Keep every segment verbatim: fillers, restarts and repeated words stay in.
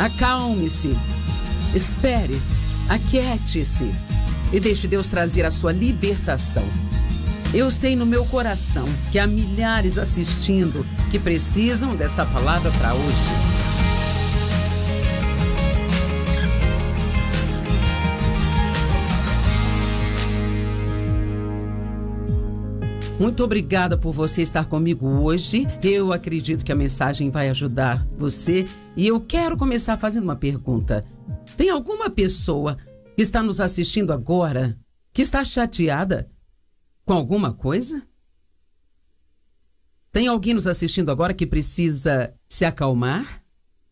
Acalme-se, espere, aquiete-se e deixe Deus trazer a sua libertação. Eu sei no meu coração que há milhares assistindo que precisam dessa palavra para hoje. Muito obrigada por você estar comigo hoje. Eu acredito que a mensagem vai ajudar você. E eu quero começar fazendo uma pergunta. Tem alguma pessoa que está nos assistindo agora que está chateada com alguma coisa? Tem alguém nos assistindo agora que precisa se acalmar?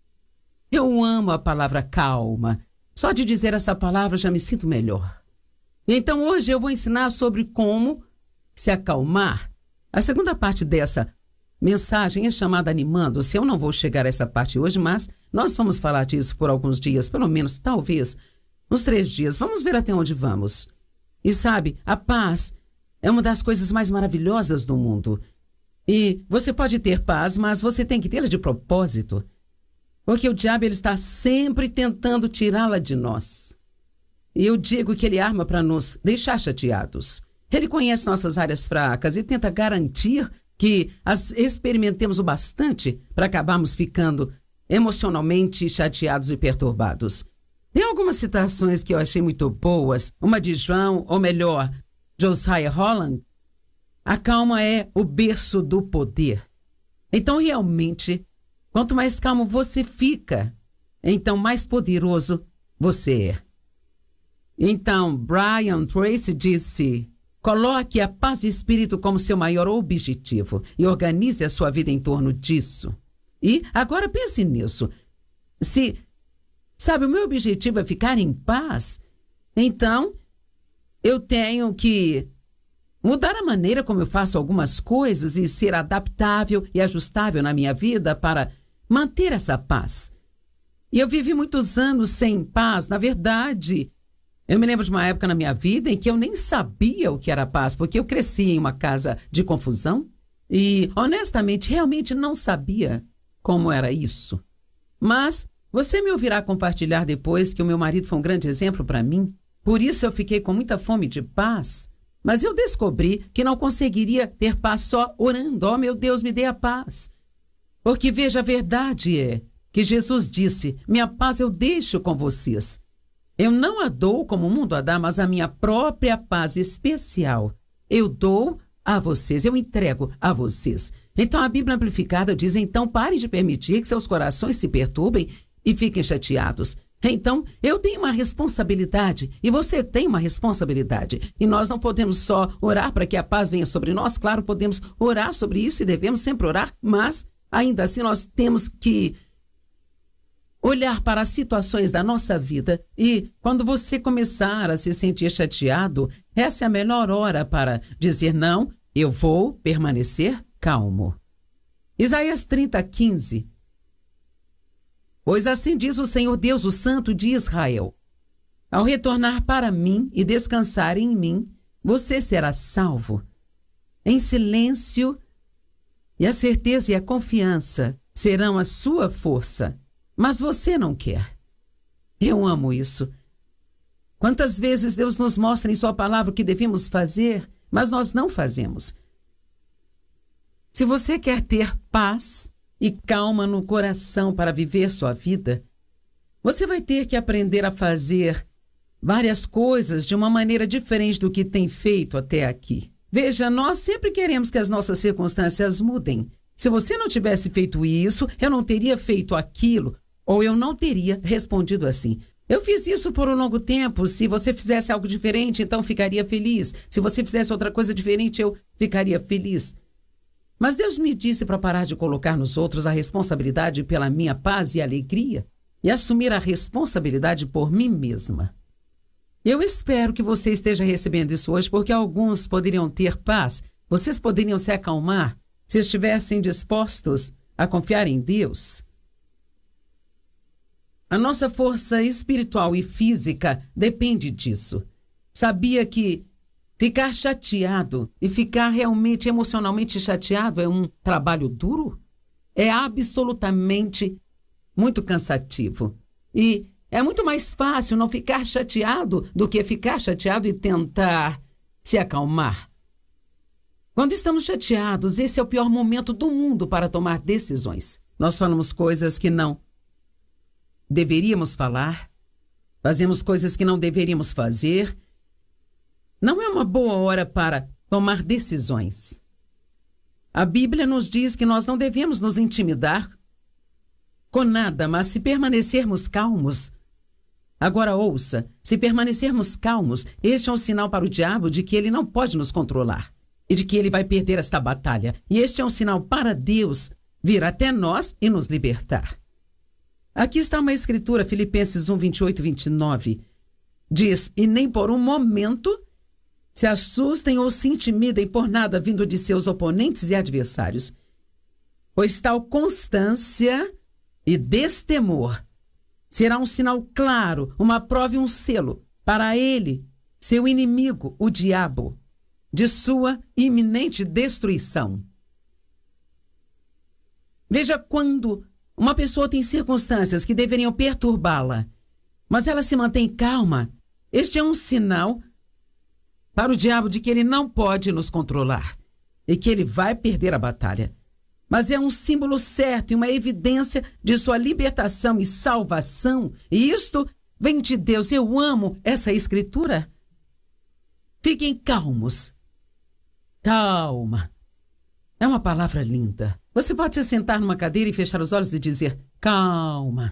Eu amo a palavra calma. Só de dizer essa palavra já me sinto melhor. Então hoje eu vou ensinar sobre como se acalmar. A segunda parte dessa mensagem é chamada Animando-se. Eu não vou chegar a essa parte hoje, mas nós vamos falar disso por alguns dias, pelo menos, talvez, uns três dias. Vamos ver até onde vamos. E sabe, a paz é uma das coisas mais maravilhosas do mundo. E você pode ter paz, mas você tem que tê-la de propósito. Porque o diabo ele está sempre tentando tirá-la de nós. E eu digo que ele arma para nos deixar chateados. Ele conhece nossas áreas fracas e tenta garantir que as experimentemos o bastante para acabarmos ficando emocionalmente chateados e perturbados. Tem algumas citações que eu achei muito boas. Uma de João, ou melhor, Josiah Holland. A calma é o berço do poder. Então, realmente, quanto mais calmo você fica, então mais poderoso você é. Então, Brian Tracy disse: coloque a paz de espírito como seu maior objetivo e organize a sua vida em torno disso. E agora pense nisso. Se, sabe, o meu objetivo é ficar em paz, então eu tenho que mudar a maneira como eu faço algumas coisas e ser adaptável e ajustável na minha vida para manter essa paz. E eu vivi muitos anos sem paz, na verdade. Eu me lembro de uma época na minha vida em que eu nem sabia o que era paz, porque eu cresci em uma casa de confusão e, honestamente, realmente não sabia como era isso. Mas você me ouvirá compartilhar depois que o meu marido foi um grande exemplo para mim. Por isso eu fiquei com muita fome de paz. Mas eu descobri que não conseguiria ter paz só orando. Oh, meu Deus, me dê a paz. Porque, veja, a verdade é que Jesus disse: minha paz eu deixo com vocês. Eu não a dou como o mundo a dá, mas a minha própria paz especial eu dou a vocês, eu entrego a vocês. Então a Bíblia Amplificada diz: então pare de permitir que seus corações se perturbem e fiquem chateados. Então eu tenho uma responsabilidade e você tem uma responsabilidade. E nós não podemos só orar para que a paz venha sobre nós. Claro, podemos orar sobre isso e devemos sempre orar, mas ainda assim nós temos que olhar para as situações da nossa vida e quando você começar a se sentir chateado, essa é a melhor hora para dizer: não, eu vou permanecer calmo. Isaías trinta, quinze. Pois assim diz o Senhor Deus, o Santo de Israel: ao retornar para mim e descansar em mim, você será salvo. Em silêncio, e a certeza e a confiança serão a sua força. Mas você não quer. Eu amo isso. Quantas vezes Deus nos mostra em sua palavra o que devemos fazer, mas nós não fazemos. Se você quer ter paz e calma no coração para viver sua vida, você vai ter que aprender a fazer várias coisas de uma maneira diferente do que tem feito até aqui. Veja, nós sempre queremos que as nossas circunstâncias mudem. Se você não tivesse feito isso, eu não teria feito aquilo, ou eu não teria respondido assim. Eu fiz isso por um longo tempo. Se você fizesse algo diferente, então ficaria feliz. Se você fizesse outra coisa diferente, eu ficaria feliz. Mas Deus me disse para parar de colocar nos outros a responsabilidade pela minha paz e alegria e assumir a responsabilidade por mim mesma. Eu espero que você esteja recebendo isso hoje, porque alguns poderiam ter paz, vocês poderiam se acalmar se estivessem dispostos a confiar em Deus. A nossa força espiritual e física depende disso. Sabia que ficar chateado e ficar realmente emocionalmente chateado é um trabalho duro? É absolutamente muito cansativo. E é muito mais fácil não ficar chateado do que ficar chateado e tentar se acalmar. Quando estamos chateados, esse é o pior momento do mundo para tomar decisões. Nós falamos coisas que não deveríamos falar, fazemos coisas que não deveríamos fazer. Não é uma boa hora para tomar decisões. A Bíblia nos diz que nós não devemos nos intimidar com nada, mas se permanecermos calmos. Agora ouça, se permanecermos calmos, este é um sinal para o diabo de que ele não pode nos controlar e de que ele vai perder esta batalha. E este é um sinal para Deus vir até nós e nos libertar. Aqui está uma escritura, Filipenses um, vinte e oito e vinte e nove. Diz, e nem por um momento se assustem ou se intimidem por nada vindo de seus oponentes e adversários, pois tal constância e destemor será um sinal claro, uma prova e um selo para ele, seu inimigo, o diabo, de sua iminente destruição. Veja, quando uma pessoa tem circunstâncias que deveriam perturbá-la, mas ela se mantém calma, este é um sinal para o diabo de que ele não pode nos controlar e que ele vai perder a batalha. Mas é um símbolo certo e uma evidência de sua libertação e salvação. E isto vem de Deus. Eu amo essa escritura. Fiquem calmos. Calma. É uma palavra linda. Você pode se sentar numa cadeira e fechar os olhos e dizer, calma.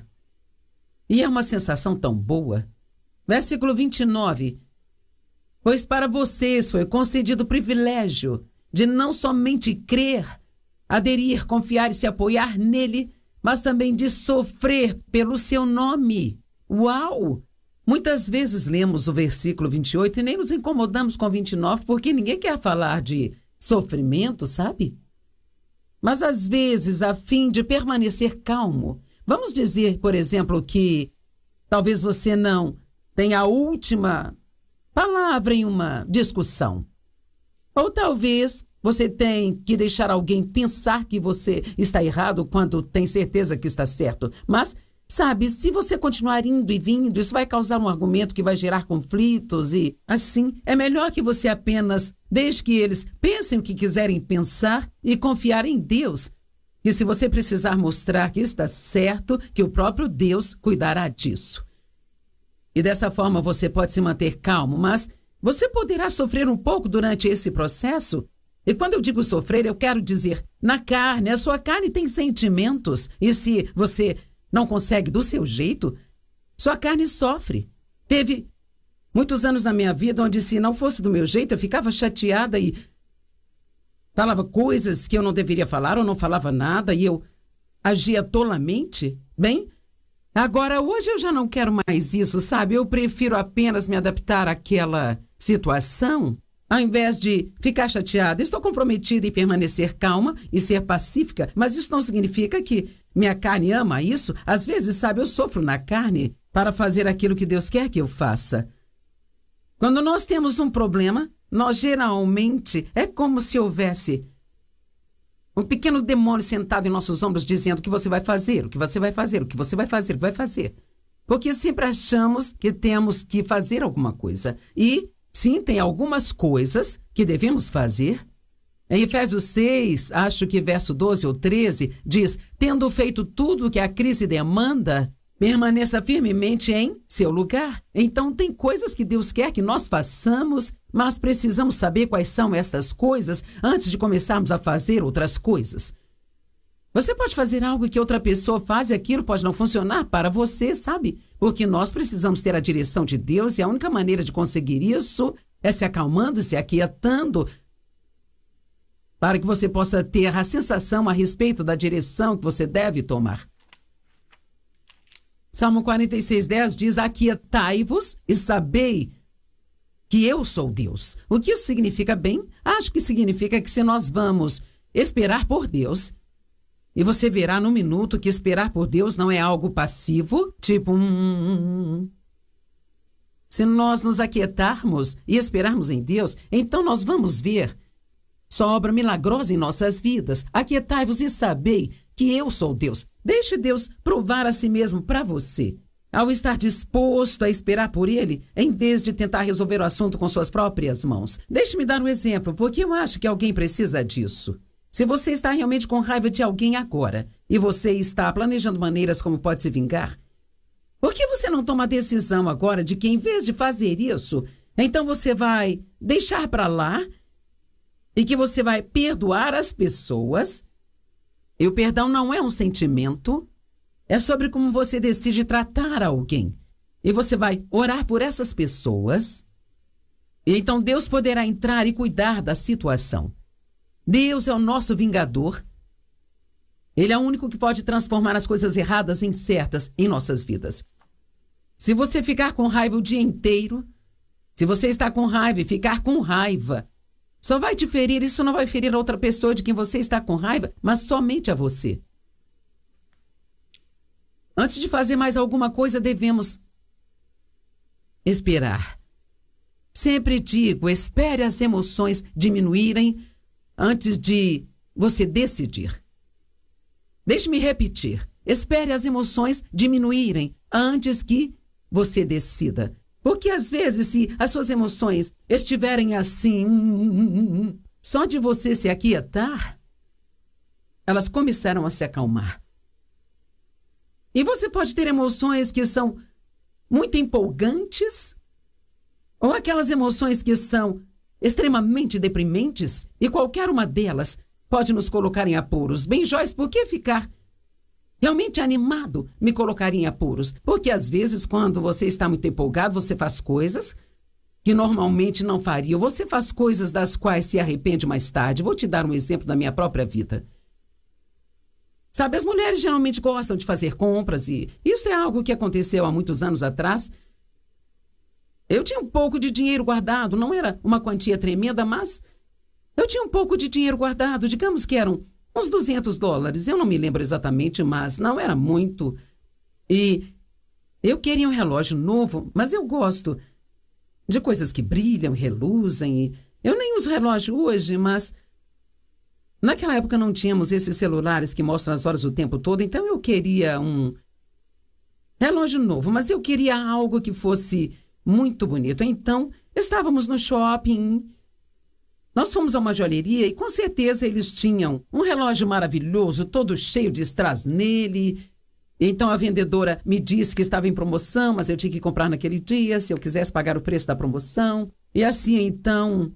E é uma sensação tão boa. Versículo vinte e nove. Pois para vocês foi concedido o privilégio de não somente crer, aderir, confiar e se apoiar nele, mas também de sofrer pelo seu nome. Uau! Muitas vezes lemos o versículo vinte e oito e nem nos incomodamos com vinte e nove, porque ninguém quer falar de sofrimento, sabe? Mas às vezes, a fim de permanecer calmo, vamos dizer, por exemplo, que talvez você não tenha a última palavra em uma discussão. Ou talvez você tenha que deixar alguém pensar que você está errado quando tem certeza que está certo. Mas, sabe, se você continuar indo e vindo, isso vai causar um argumento que vai gerar conflitos e, assim, é melhor que você apenas deixe que eles pensem o que quiserem pensar e confiar em Deus. E se você precisar mostrar que está certo, que o próprio Deus cuidará disso. E dessa forma você pode se manter calmo, mas você poderá sofrer um pouco durante esse processo. E quando eu digo sofrer, eu quero dizer, na carne, a sua carne tem sentimentos. E se você não consegue do seu jeito, sua carne sofre. Teve muitos anos na minha vida onde, se não fosse do meu jeito, eu ficava chateada e falava coisas que eu não deveria falar ou não falava nada e eu agia tolamente. Bem, agora hoje eu já não quero mais isso, sabe? Eu prefiro apenas me adaptar àquela situação. Ao invés de ficar chateada, estou comprometida em permanecer calma e ser pacífica, mas isso não significa que minha carne ama isso. Às vezes, sabe, eu sofro na carne para fazer aquilo que Deus quer que eu faça. Quando nós temos um problema, nós geralmente é como se houvesse um pequeno demônio sentado em nossos ombros dizendo o que você vai fazer, o que você vai fazer, o que você vai fazer, o que vai fazer. Porque sempre achamos que temos que fazer alguma coisa. E sim, tem algumas coisas que devemos fazer. Em Efésios seis, acho que verso doze ou treze, diz, tendo feito tudo o que a crise demanda, permaneça firmemente em seu lugar. Então, tem coisas que Deus quer que nós façamos, mas precisamos saber quais são essas coisas antes de começarmos a fazer outras coisas. Você pode fazer algo que outra pessoa faz e aquilo pode não funcionar para você, sabe? Porque nós precisamos ter a direção de Deus e a única maneira de conseguir isso é se acalmando, se aquietando, para que você possa ter a sensação a respeito da direção que você deve tomar. Salmo quarenta e seis, dez diz, aquietai-vos e sabei que eu sou Deus. O que isso significa bem? Acho que significa que se nós vamos esperar por Deus, e você verá no minuto que esperar por Deus não é algo passivo, tipo... Hum, se nós nos aquietarmos e esperarmos em Deus, então nós vamos ver sua obra milagrosa em nossas vidas. Aquietai-vos e sabei que eu sou Deus. Deixe Deus provar a si mesmo para você, ao estar disposto a esperar por Ele, em vez de tentar resolver o assunto com suas próprias mãos. Deixe-me dar um exemplo, porque eu acho que alguém precisa disso. Se você está realmente com raiva de alguém agora, e você está planejando maneiras como pode se vingar, por que você não toma a decisão agora de que, em vez de fazer isso, então você vai deixar para lá e que você vai perdoar as pessoas? E o perdão não é um sentimento, é sobre como você decide tratar alguém. E você vai orar por essas pessoas, e então Deus poderá entrar e cuidar da situação. Deus é o nosso vingador. Ele é o único que pode transformar as coisas erradas em certas em nossas vidas. Se você ficar com raiva o dia inteiro, se você está com raiva e ficar com raiva, só vai te ferir, isso não vai ferir a outra pessoa de quem você está com raiva, mas somente a você. Antes de fazer mais alguma coisa, devemos esperar. Sempre digo, espere as emoções diminuírem antes de você decidir. Deixe-me repetir. Espere as emoções diminuírem antes que você decida. Porque às vezes, se as suas emoções estiverem assim, só de você se aquietar, elas começarão a se acalmar. E você pode ter emoções que são muito empolgantes, ou aquelas emoções que são extremamente deprimentes, e qualquer uma delas pode nos colocar em apuros. Bem, Joyce, por que ficar realmente animado me colocaria em apuros? Porque às vezes, quando você está muito empolgado, você faz coisas que normalmente não faria. Você faz coisas das quais se arrepende mais tarde. Vou te dar um exemplo da minha própria vida. Sabe, as mulheres geralmente gostam de fazer compras e isso é algo que aconteceu há muitos anos atrás. Eu tinha um pouco de dinheiro guardado, não era uma quantia tremenda, mas eu tinha um pouco de dinheiro guardado, digamos que eram uns duzentos dólares, eu não me lembro exatamente, mas não era muito. E eu queria um relógio novo, mas eu gosto de coisas que brilham, reluzem. E eu nem uso relógio hoje, mas naquela época não tínhamos esses celulares que mostram as horas o tempo todo, então eu queria um relógio novo, mas eu queria algo que fosse muito bonito. Então, estávamos no shopping, nós fomos a uma joalheria e com certeza eles tinham um relógio maravilhoso, todo cheio de strass nele. Então a vendedora me disse que estava em promoção, mas eu tinha que comprar naquele dia, se eu quisesse pagar o preço da promoção. E assim, então,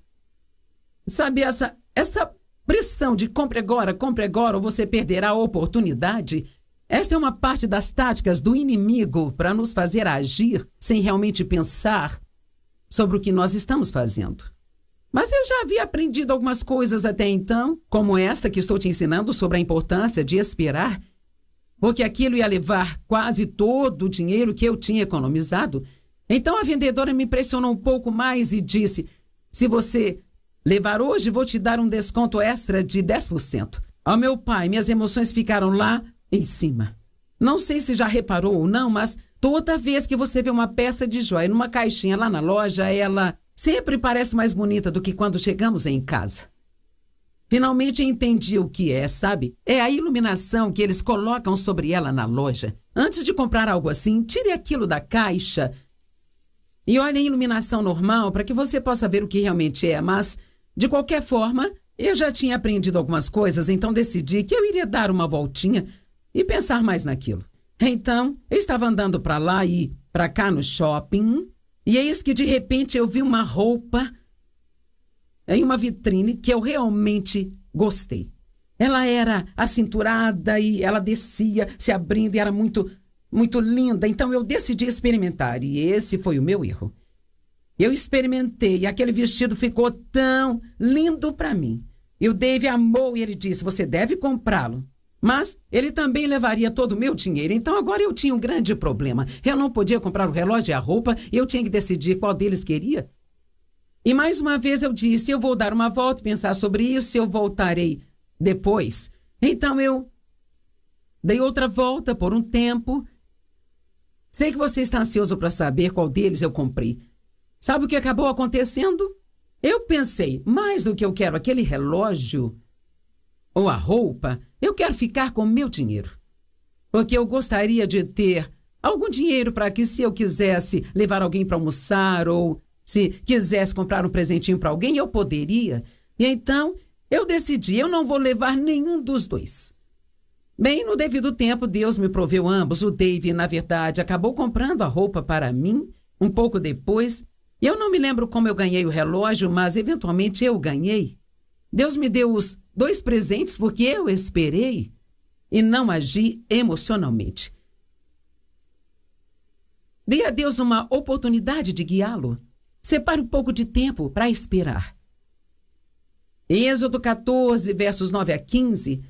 sabe, essa, essa pressão de compre agora, compre agora, ou você perderá a oportunidade. Esta é uma parte das táticas do inimigo para nos fazer agir sem realmente pensar sobre o que nós estamos fazendo. Mas eu já havia aprendido algumas coisas até então, como esta que estou te ensinando sobre a importância de esperar, porque aquilo ia levar quase todo o dinheiro que eu tinha economizado. Então a vendedora me pressionou um pouco mais e disse: se você levar hoje, vou te dar um desconto extra de dez por cento. Ao meu pai, minhas emoções ficaram lá em cima. Não sei se já reparou ou não, mas toda vez que você vê uma peça de joia numa caixinha lá na loja, ela sempre parece mais bonita do que quando chegamos em casa. Finalmente entendi o que é, sabe? É a iluminação que eles colocam sobre ela na loja. Antes de comprar algo assim, tire aquilo da caixa e olhe a iluminação normal para que você possa ver o que realmente é. Mas, de qualquer forma, eu já tinha aprendido algumas coisas, então decidi que eu iria dar uma voltinha e pensar mais naquilo. Então, eu estava andando para lá e para cá no shopping, e eis que de repente eu vi uma roupa em uma vitrine que eu realmente gostei. Ela era acinturada e ela descia, se abrindo, e era muito, muito linda. Então eu decidi experimentar, e esse foi o meu erro. Eu experimentei e aquele vestido ficou tão lindo para mim. E o Dave amou e ele disse: você deve comprá-lo. Mas ele também levaria todo o meu dinheiro. Então agora eu tinha um grande problema. Eu não podia comprar o relógio e a roupa. Eu tinha que decidir qual deles queria. E mais uma vez eu disse: eu vou dar uma volta e pensar sobre isso. Eu voltarei depois. Então eu dei outra volta por um tempo. Sei que você está ansioso para saber qual deles eu comprei. Sabe o que acabou acontecendo? Eu pensei: mais do que eu quero aquele relógio ou a roupa, eu quero ficar com o meu dinheiro. porque eu gostaria de ter algum dinheiro para que, se eu quisesse levar alguém para almoçar ou se quisesse comprar um presentinho para alguém, eu poderia. E então eu decidi, eu não vou levar nenhum dos dois. Bem, no devido tempo, Deus me proveu ambos. O Dave, na verdade, acabou comprando a roupa para mim um pouco depois. Eu não me lembro como eu ganhei o relógio, mas eventualmente eu ganhei. Deus me deu os dois presentes porque eu esperei e não agi emocionalmente. Dê a Deus uma oportunidade de guiá-lo. Separe um pouco de tempo para esperar. Em Êxodo quatorze, versos nove a quinze,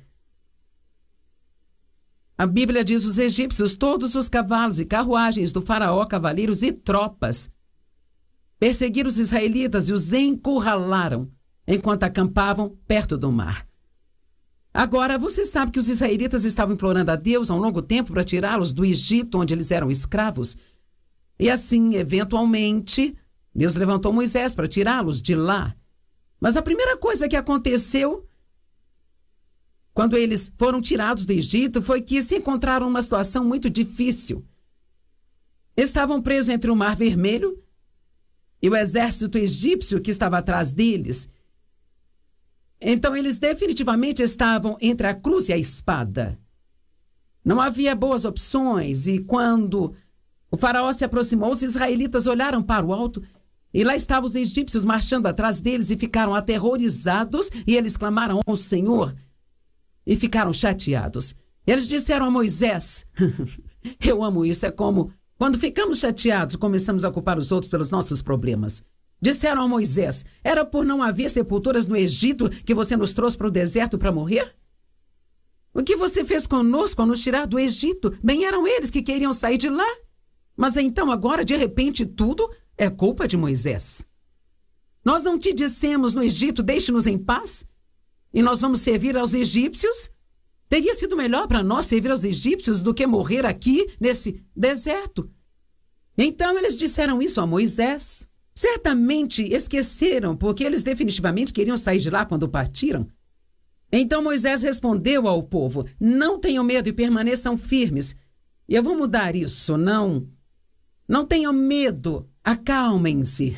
a Bíblia diz: os egípcios, todos os cavalos e carruagens do faraó, cavaleiros e tropas, perseguiram os israelitas e os encurralaram enquanto acampavam perto do mar. Agora, você sabe que os israelitas estavam implorando a Deus há um longo tempo para tirá-los do Egito, onde eles eram escravos. E assim, eventualmente, Deus levantou Moisés para tirá-los de lá. Mas a primeira coisa que aconteceu quando eles foram tirados do Egito foi que se encontraram numa situação muito difícil. Estavam presos entre o Mar Vermelho e o exército egípcio que estava atrás deles. Então, eles definitivamente estavam entre a cruz e a espada. Não havia boas opções, e quando o faraó se aproximou, os israelitas olharam para o alto, e lá estavam os egípcios marchando atrás deles e ficaram aterrorizados, e eles clamaram ao Senhor e ficaram chateados. Eles disseram a Moisés, eu amo isso, é como quando ficamos chateados, começamos a culpar os outros pelos nossos problemas. Disseram a Moisés, era por não haver sepulturas no Egito que você nos trouxe para o deserto para morrer? O que você fez conosco ao nos tirar do Egito? Bem, eram eles que queriam sair de lá. Mas então agora, de repente, tudo é culpa de Moisés. Nós não te dissemos no Egito, deixe-nos em paz? E nós vamos servir aos egípcios? Teria sido melhor para nós servir aos egípcios do que morrer aqui, nesse deserto. Então eles disseram isso a Moisés. Certamente esqueceram, porque eles definitivamente queriam sair de lá quando partiram. Então Moisés respondeu ao povo, não tenham medo e permaneçam firmes. E eu vou mudar isso, não... Não tenham medo, acalmem-se.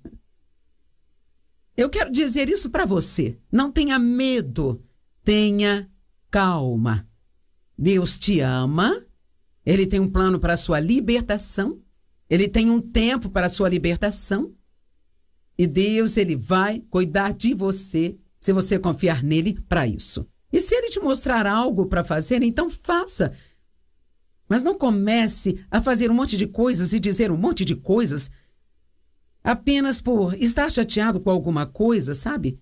Eu quero dizer isso para você. Não tenha medo, tenha calma. Deus te ama, Ele tem um plano para a sua libertação, Ele tem um tempo para a sua libertação. E Deus, Ele vai cuidar de você se você confiar nele para isso. E se Ele te mostrar algo para fazer, então faça. Mas não comece a fazer um monte de coisas e dizer um monte de coisas apenas por estar chateado com alguma coisa, sabe?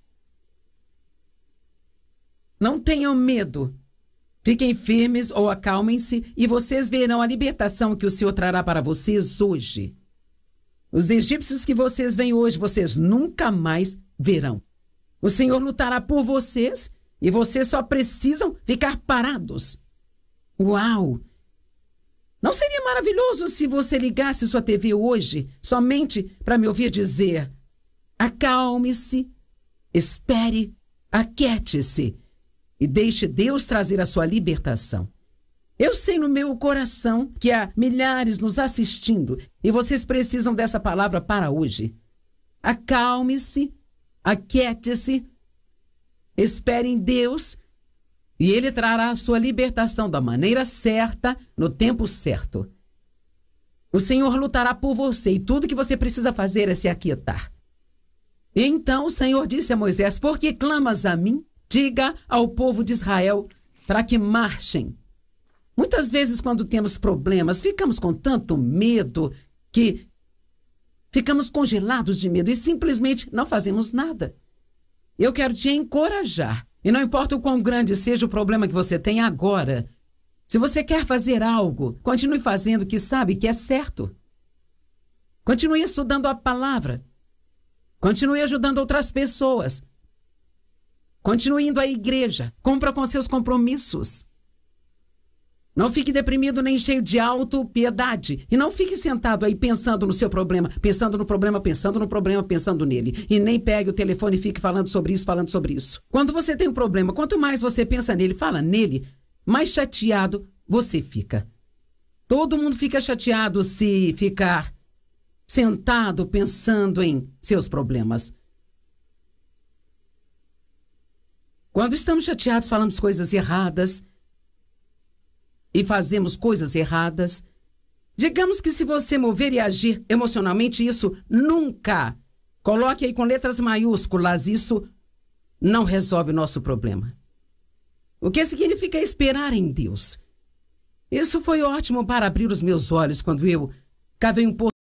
Não tenham medo. Fiquem firmes ou acalmem-se e vocês verão a libertação que o Senhor trará para vocês hoje. Os egípcios que vocês veem hoje, vocês nunca mais verão. O Senhor lutará por vocês e vocês só precisam ficar parados. Uau! Não seria maravilhoso se você ligasse sua T V hoje somente para me ouvir dizer: acalme-se, espere, aquiete-se e deixe Deus trazer a sua libertação. Eu sei no meu coração que há milhares nos assistindo e vocês precisam dessa palavra para hoje. Acalme-se, aquiete-se, espere em Deus e Ele trará a sua libertação da maneira certa, no tempo certo. O Senhor lutará por você e tudo que você precisa fazer é se aquietar. E então o Senhor disse a Moisés: por que clamas a mim? Diga ao povo de Israel para que marchem. Muitas vezes, quando temos problemas, ficamos com tanto medo que ficamos congelados de medo e simplesmente não fazemos nada. Eu quero te encorajar. E não importa o quão grande seja o problema que você tem agora, se você quer fazer algo, continue fazendo o que sabe que é certo. Continue estudando a palavra. Continue ajudando outras pessoas. Continue indo à igreja. Cumpra com seus compromissos. Não fique deprimido nem cheio de autopiedade. E não fique sentado aí pensando no seu problema, pensando no problema, pensando no problema, pensando nele. E nem pegue o telefone e fique falando sobre isso, falando sobre isso. Quando você tem um problema, quanto mais você pensa nele, fala nele, mais chateado você fica. Todo mundo fica chateado se ficar sentado pensando em seus problemas. Quando estamos chateados, falamos coisas erradas e fazemos coisas erradas. Digamos que se você mover e agir emocionalmente, isso nunca, coloque aí com letras maiúsculas, isso não resolve o nosso problema. O que significa esperar em Deus? Isso foi ótimo para abrir os meus olhos quando eu cavei um pouco